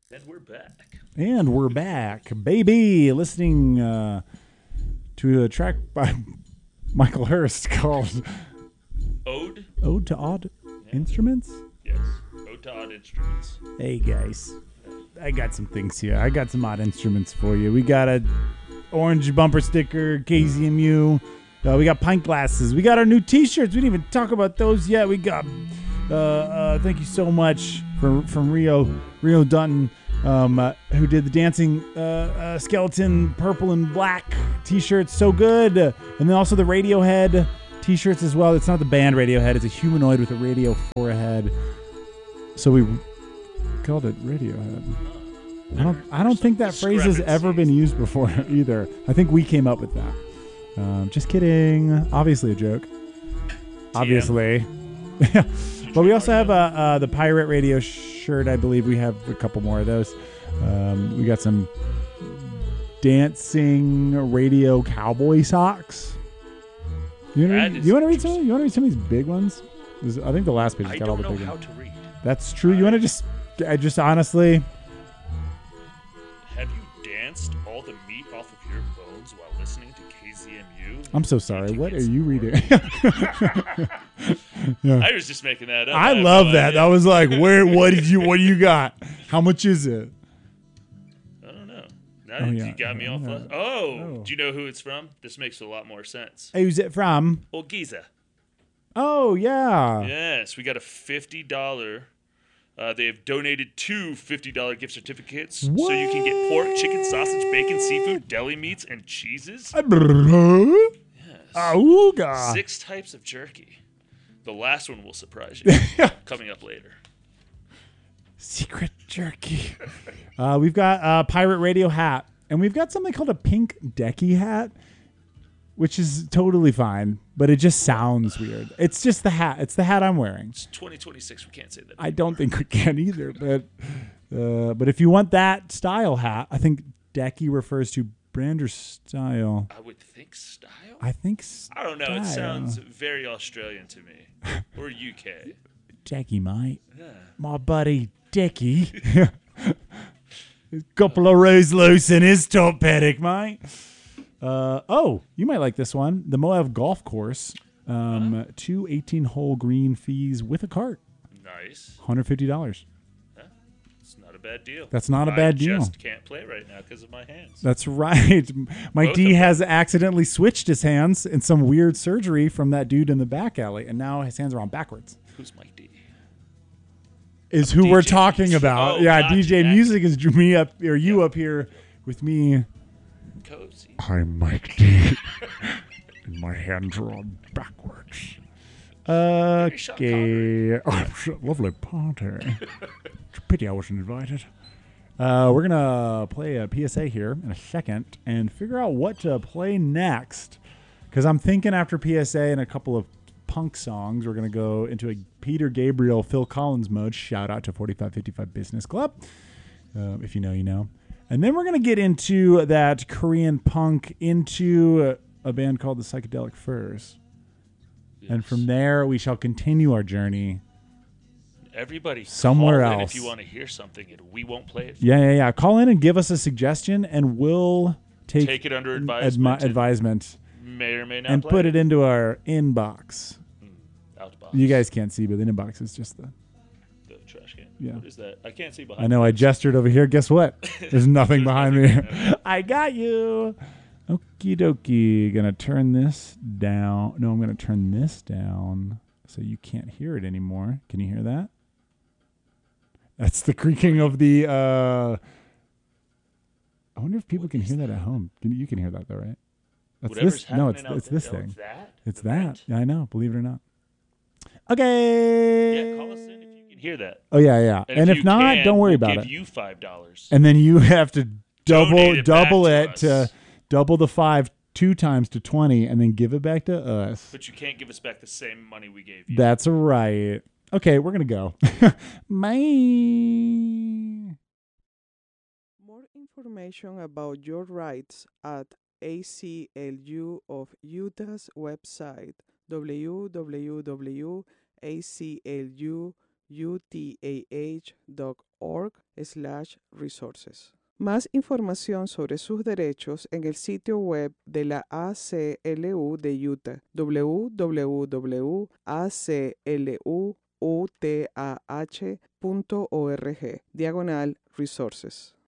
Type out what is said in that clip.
And we're back. And we're back, baby. Listening to a track by Michael Hurst called Ode? Ode to Odd Instruments. Yes. Ode to Odd Instruments. Hey, guys. I got some things here. I got some odd instruments for you. We got a orange bumper sticker, KZMU. We got pint glasses. We got our new T-shirts. We didn't even talk about those yet. We got thank you so much from Rio Dutton, who did the dancing skeleton purple and black T-shirts. So good. And then also the Radiohead T-shirts as well. It's not the band Radiohead. It's a humanoid with a radio for a head. So we called it Radiohead. I don't think that phrase has ever been used before either. I think we came up with that. Just kidding. Obviously a joke. Obviously. But we also have the Pirate Radio shirt. I believe we have a couple more of those. We got some dancing radio cowboy socks. You want to read some? You want to read some of these big ones? I think the last page has got all the big ones. I don't know how to read. That's true. You want to just honestly. Have you danced all the meat off of your bones while listening to KZMU? I'm so sorry. What are you reading? Yeah. I was just making that up. I love that. I was like, what do you got? How much is it? I don't know. Now you got me off. Do you know who it's from? This makes a lot more sense. Who's it from? Old Giza. Oh, yeah. Yes, we got a $50. They have donated two $50 gift certificates so you can get pork, chicken, sausage, bacon, seafood, deli meats, and cheeses. Yes. Auga. 6 types of jerky. The last one will surprise you. Coming up later. Secret jerky. We've got a Pirate Radio hat, and we've got something called a pink decky hat, which is totally fine, but it just sounds weird. It's just the hat. It's the hat I'm wearing. It's 2026. We can't say that anymore. I don't think we can either, but if you want that style hat, I think decky refers to brand or style. I would think style? I don't know. It sounds very Australian to me. Or UK. Decky, mate. Yeah. My buddy Decky. A couple of rows loose in his top paddock, mate. You might like this one. The Moab Golf Course. 2 18-hole green fees with a cart. Nice. $150. It's not a bad deal. That's not a bad deal. I just can't play right now because of my hands. That's right. Mike Both D has accidentally switched his hands in some weird surgery from that dude in the back alley, and now his hands are on backwards. Who's Mike D? Is who DJ we're talking Music. about. Oh, Yeah, gotcha. DJ Music is me up, or you up here with me. Cozy. I'm Mike D. And my hands are on backwards. Okay. Oh, lovely party. It's a pity I wasn't invited. We're going to play a PSA here in a second and figure out what to play next. Because I'm thinking after PSA and a couple of punk songs, we're going to go into a Peter Gabriel, Phil Collins mode. Shout out to 4555 Business Club. If you know, you know. And then we're going to get into that Korean punk into a band called the Psychedelic Furs. Yes. And from there, we shall continue our journey. Everybody somewhere call else. In if you want to hear something, and we won't play it. Yeah. Call in and give us a suggestion, and we'll take it under advisement. May or may not and play put it into our inbox. Outbox. You guys can't see, but the inbox is just the trash can. Yeah. What is that? I can't see behind. I know. I gestured over here. Guess what? There's nothing behind me. I got you. Okie dokie. Gonna turn this down. No, I'm gonna turn this down so you can't hear it anymore. Can you hear that? That's the creaking of the. I wonder if people can hear that at home. You can hear that though, right? That's this. No, it's this thing. It's that. Yeah, I know. Believe it or not. Okay. Yeah, call us in if you can hear that. Oh yeah. And if not, don't worry about it. Give you $5. And then you have to double it to double the 5 2 times to 20, and then give it back to us. But you can't give us back the same money we gave you. That's right. Okay, we're gonna go. Bye. More information about your rights at ACLU of Utah's website, www.acluutah.org www.aclu.edu/resources. Más información sobre sus derechos en el sitio web de la ACLU de Utah, www.aclutah.org/resources.